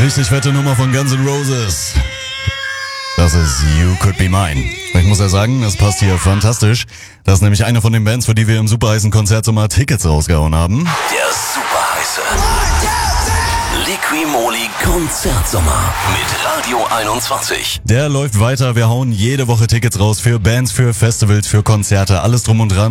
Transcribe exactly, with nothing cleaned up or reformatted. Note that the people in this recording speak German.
Richtig fette Nummer von Guns N' Roses. Das ist You Could Be Mine. Ich muss ja sagen, das passt hier fantastisch. Das ist nämlich eine von den Bands, für die wir im superheißen Konzertsommer Tickets rausgehauen haben. Der superheiße Liqui-Moly Konzertsommer mit Radio einundzwanzig. Der läuft weiter. Wir hauen jede Woche Tickets raus für Bands, für Festivals, für Konzerte, alles drum und dran.